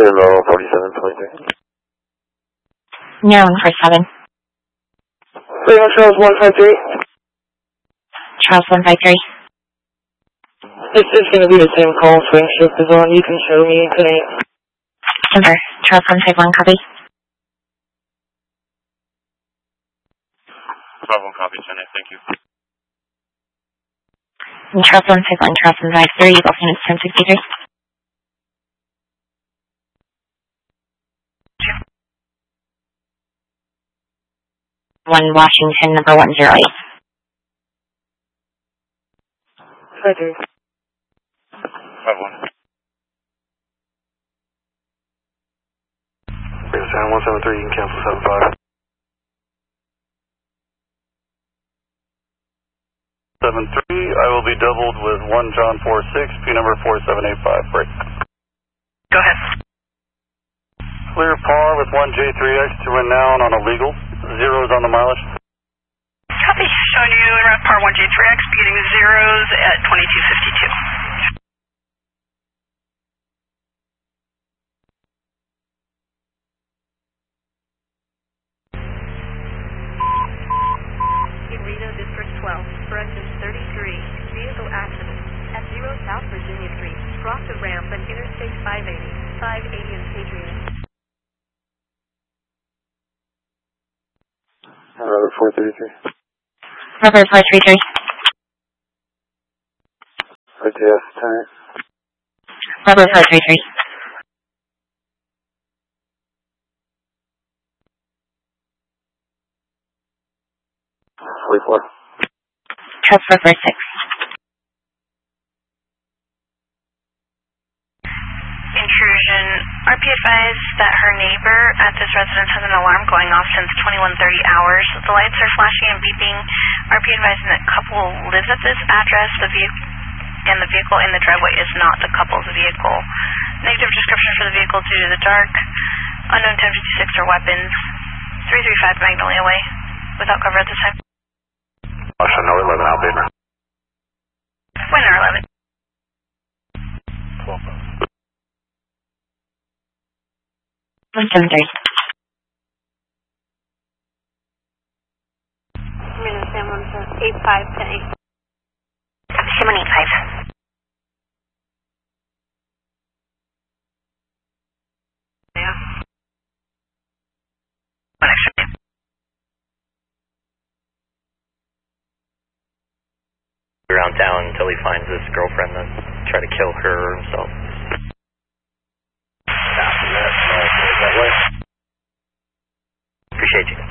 Hello, 4723. No, 147. Charles 153. Charles 153. It's going to be the same call. Swing shift is on. You can show me today. Denver, Charles 151, copy. 12-1 copy, Senate, thank you. And Charles 151, Charles 153, both units 1063. One Washington, number 108. Hi, dude. 5-1. 173, you can cancel 75. 73, I will be doubled with 1 John 46, P number 4785, break. Go ahead. Clear par with 1 J3X to renown on illegal, zeros on the mileage. Copy, showing you in route par 1 J3X, beginning with zeros at 2252. Reno District 12, corrections 33, vehicle accident at 0 South Virginia Street, cross the ramp at Interstate 580 and Patriot. Robert 433. Robert 433. RTS, time. Robert 433. Charles 446. Intrusion. RP advised that her neighbor at this residence has an alarm going off since 21:30 hours. The lights are flashing and beeping. RP advising that couple lives at this address. The vehicle in the driveway is not the couple's vehicle. Negative description for the vehicle due to the dark. Unknown 1056 or weapons. 335 Magnolia Way. Without cover at this time. Washington, no 11, Alabama. Winner 11. 12. 173. Reno San 85 to 8. Copy, 185. Yeah. One extra. Around town until he finds his girlfriend, then try to kill her or himself. That way. Appreciate you.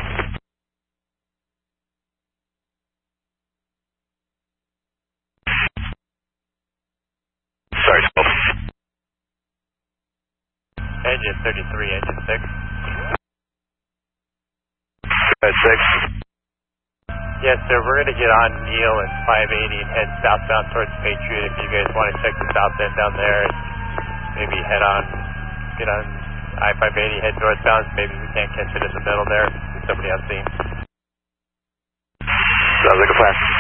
Sorry, Smoke. Engine 33, engine 6. Red 6. Yes, sir, we're going to get on Neal and 580 and head southbound towards Patriot. If you guys want to check the south end down there and maybe get on I-580, head northbound. Maybe we can't catch it in the middle there. Somebody on scene. Sounds like a plan.